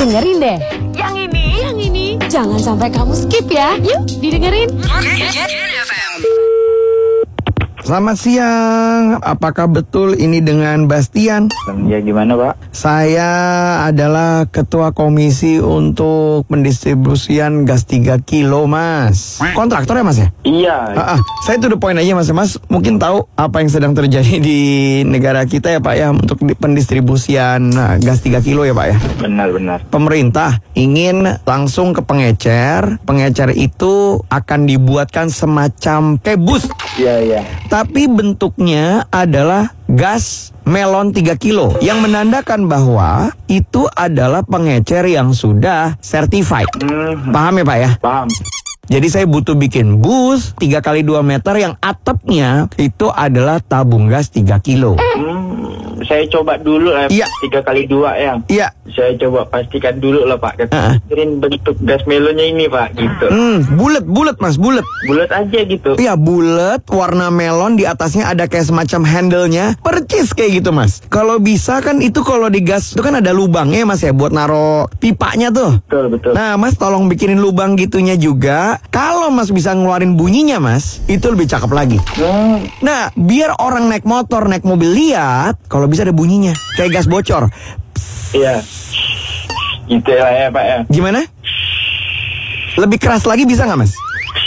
Dengerin deh. Yang ini. Jangan sampai kamu skip ya. Yuk, didengerin. Selamat siang, apakah betul ini dengan Bastian? Ya gimana Pak? Saya adalah ketua komisi untuk pendistribusian gas 3 kilo mas. Kontraktor ya mas ya? Iya. Saya to the point aja mas mungkin tahu apa yang sedang terjadi di negara kita ya Pak ya, untuk pendistribusian gas 3 kilo ya Pak ya. Benar. Pemerintah ingin langsung ke pengecer itu akan dibuatkan semacam kayak bus. Iya. Tapi bentuknya adalah gas melon 3 kilo yang menandakan bahwa itu adalah pengecer yang sudah certified. Paham ya Pak ya? Paham. Jadi saya butuh bikin bus 3 kali 2 meter yang atapnya itu adalah tabung gas 3 kilo. Saya coba dulu lah. Iya. 3 kali 2 ya. Iya. Saya coba pastikan dulu lah Pak. Kirim bentuk gas melonnya ini Pak gitu. Bulat mas, bulat. Bulat aja gitu. Iya, bulat, warna melon, di atasnya ada kayak semacam handle-nya. Percis kayak gitu mas. Kalau bisa kan itu kalau di gas itu kan ada lubangnya mas ya, buat naro pipanya tuh. Betul. Nah mas tolong bikinin lubang gitunya juga. Kalau mas bisa ngeluarin bunyinya mas, itu lebih cakep lagi. Nah biar orang naik motor, naik mobil lihat, kalau bisa ada bunyinya kayak gas bocor. Iya. Gitu ya Pak ya. Gimana? Lebih keras lagi bisa nggak mas?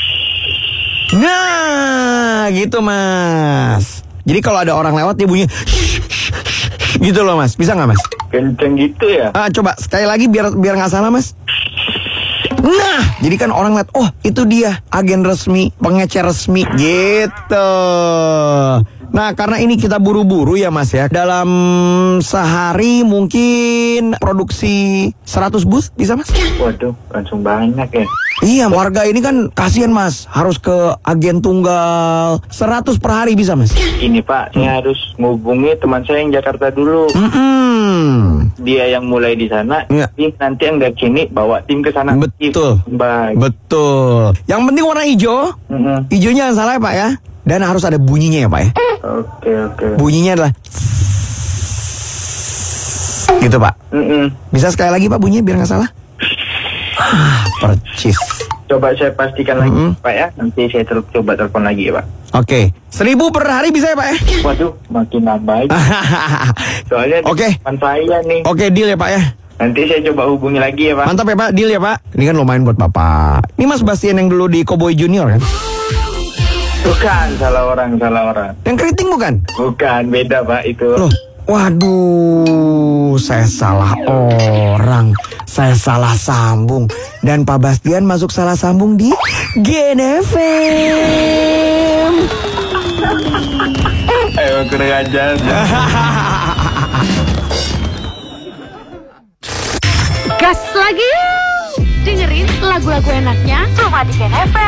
Nah gitu mas. Jadi kalau ada orang lewat dia bunyi gitu loh mas. Bisa nggak mas? Kenceng gitu ya. Coba sekali lagi biar nggak salah mas. Nah, jadi kan orang lihat, oh itu dia agen resmi, pengecer resmi gitu. Nah, karena ini kita buru-buru ya mas ya. Dalam sehari mungkin produksi 100 bus bisa mas? Waduh, langsung banyak ya. Iya, warga ini kan kasihan mas, harus ke agen tunggal. 100 per hari bisa mas? Ini Pak, saya harus menghubungi teman saya yang Jakarta dulu. Dia yang mulai di sana, Ya. nanti yang dari sini bawa tim ke sana. Betul. Baik. Betul. Yang penting warna hijau. Hijaunya jangan salah ya Pak ya. Dan harus ada bunyinya ya Pak ya. Oke. Bunyinya adalah gitu Pak. Bisa sekali lagi Pak bunyinya biar nggak salah. Percis. Coba saya pastikan lagi Pak ya. Nanti saya coba telepon lagi ya Pak. Oke. 1.000 per hari bisa ya Pak ya? Waduh, makin nambah aja. Soalnya teman saya nih. Oke, deal ya Pak ya. Nanti saya coba hubungi lagi ya Pak. Mantap ya Pak, deal ya Pak. Ini kan lumayan buat Bapak. Ini Mas Bastian yang dulu di Cowboy Junior kan? Bukan, salah orang. Yang keriting bukan? Bukan, beda Pak itu. Loh, waduh, saya salah orang. Saya salah sambung. Dan Pak Bastian masuk salah sambung di GNFM. Ayo kurang ajar. Gas lagi. Dengerin lagu-lagu enaknya cuma di GNFM.